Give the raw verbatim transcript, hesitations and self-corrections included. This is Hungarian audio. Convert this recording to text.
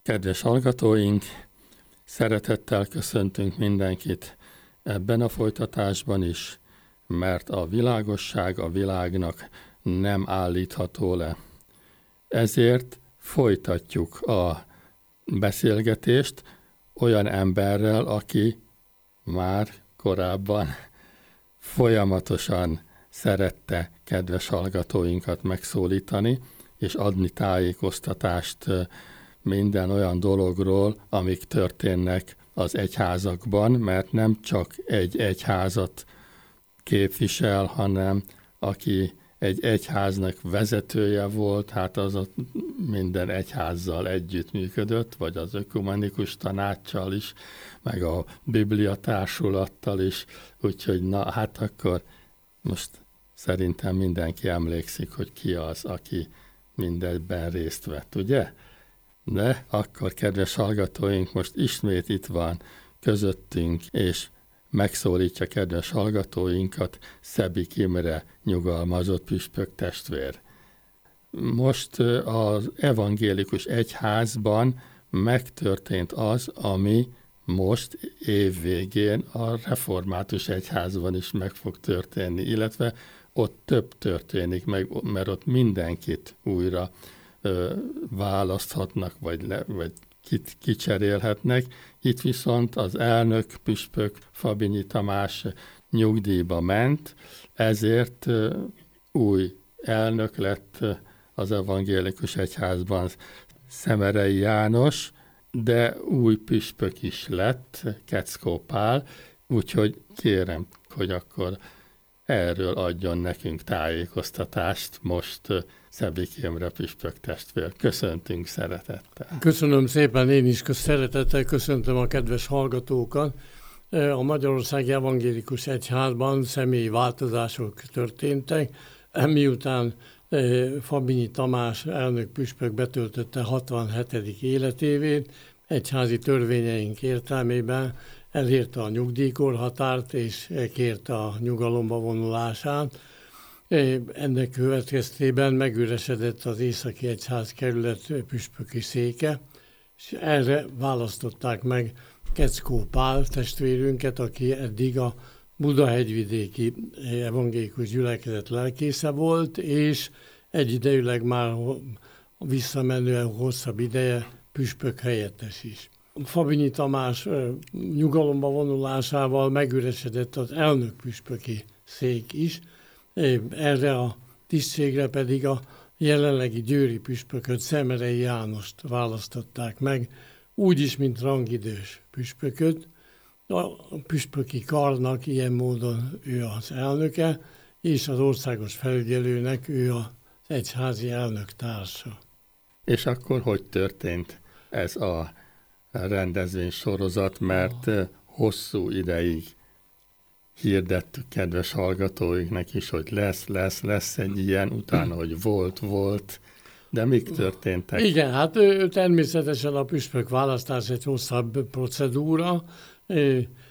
Kedves hallgatóink, szeretettel köszöntünk mindenkit ebben a folytatásban is, mert a világosság a világnak nem állítható le. Ezért folytatjuk a beszélgetést olyan emberrel, aki már korábban folyamatosan szerette kedves hallgatóinkat megszólítani, és adni tájékoztatást minden olyan dologról, amik történnek az egyházakban, mert nem csak egy egyházat képvisel, hanem aki egy egyháznak vezetője volt, hát az a minden egyházzal együttműködött, vagy az ökumenikus tanácssal is, meg a Biblia társulattal is, úgyhogy na, hát akkor most szerintem mindenki emlékszik, hogy ki az, aki mindebben részt vett, ugye? De akkor, kedves hallgatóink, most ismét itt van közöttünk, és megszólítja kedves hallgatóinkat Szebik Imre nyugalmazott püspök testvér. Most az evangélikus egyházban megtörtént az, ami most évvégén a református egyházban is meg fog történni, illetve ott több történik meg, mert ott mindenkit újra ö, választhatnak, vagy, le, vagy kit, kicserélhetnek. Itt viszont az elnök püspök Fabinyi Tamás nyugdíjba ment, ezért ö, új elnök lett az evangélikus egyházban Szemerei János, de új püspök is lett, Keckó Pál, úgyhogy kérem, hogy akkor erről adjon nekünk tájékoztatást most Szebik Imre püspök testvér. Köszöntünk szeretettel. Köszönöm szépen, én is szeretettel köszöntöm a kedves hallgatókat. A Magyarországi Evangélikus Egyházban személyi változások történtek, miután Fabinyi Tamás elnök püspök betöltötte hatvanhetedik életévét, egyházi törvényeink értelmében elérte a nyugdíjkorhatárt és kérte a nyugalomba vonulását. Ennek következtében megüresedett az Északi Egyház kerület püspöki széke, és erre választották meg Keckó Pál testvérünket, aki eddig a Budahegyvidéki evangélikus gyülekezet lelkésze volt, és egyidejűleg már visszamenően hosszabb ideje püspök helyettes is. Fabinyi Tamás nyugalomba vonulásával megüresedett az elnök püspöki szék is, erre a tisztségre pedig a jelenlegi győri püspököt, Szemerei Jánost választották meg, úgyis, mint rangidős püspököt. A püspöki karnak ilyen módon ő az elnöke, és az országos felügyelőnek ő az egyházi elnök társa. És akkor hogy történt ez a rendezvény sorozat, mert hosszú ideig hirdettük kedves hallgatóinknak is, hogy lesz, lesz, lesz egy ilyen, utána, hogy volt, volt, de mik történtek? Igen, hát természetesen a püspök választás egy hosszabb procedúra,